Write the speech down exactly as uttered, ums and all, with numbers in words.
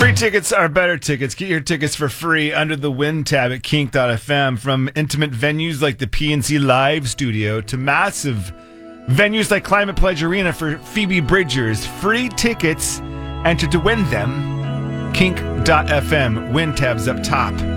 Free tickets are better tickets. Get your tickets for free under the Win tab at kink dot f m. From intimate venues like the P N C Live Studio to massive venues like Climate Pledge Arena for Phoebe Bridgers. Free tickets. Enter to win them. kink dot f m. Win tab's up top.